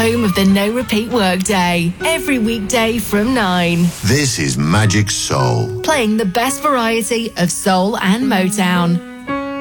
home of the no repeat workday. Every weekday from 9. This is Magic Soul. Playing the best variety of soul and Motown.